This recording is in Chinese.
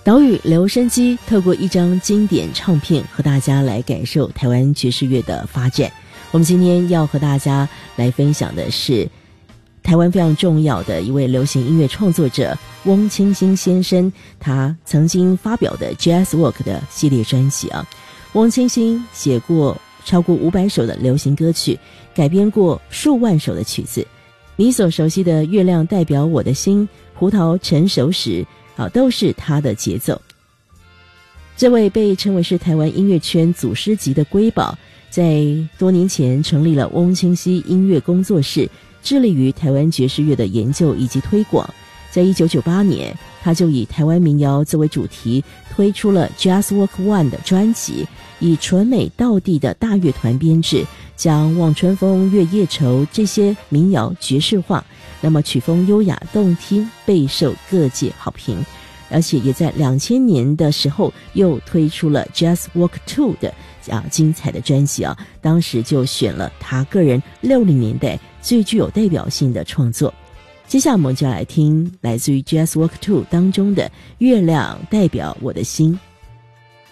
岛屿留声机透过一张经典唱片和大家来感受台湾爵士乐的发展。我们今天要和大家来分享的是台湾非常重要的一位流行音乐创作者翁清兴先生，他曾经发表的 Jazz Walk 的系列专辑啊。翁清兴写过超过500首的流行歌曲，改编过数万首的曲子。你所熟悉的月亮代表我的心，胡桃成熟时都是他的节奏。这位被称为是台湾音乐圈祖师级的瑰宝，在多年前成立了翁清兴音乐工作室，致力于台湾爵士乐的研究以及推广。在1998年，他就以台湾民谣作为主题，推出了 Jazz Walk One 的专辑，以纯美道地的大乐团编制，将望春风、月夜愁这些民谣爵士化，那么曲风优雅动听，备受各界好评。而且也在2000年的时候又推出了 Jazz Walk 2的精彩的专辑啊，当时就选了他个人60年代最具有代表性的创作。接下来我们就来听来自于 Jazz Walk 2当中的月亮代表我的心。